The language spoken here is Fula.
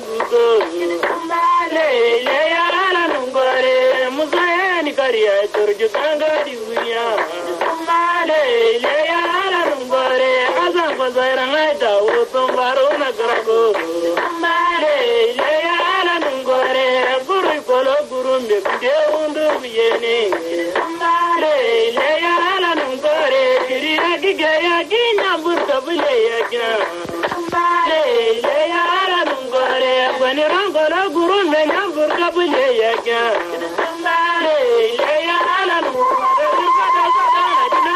gudo male le yara nungore musayani kariya turju tanga di duniya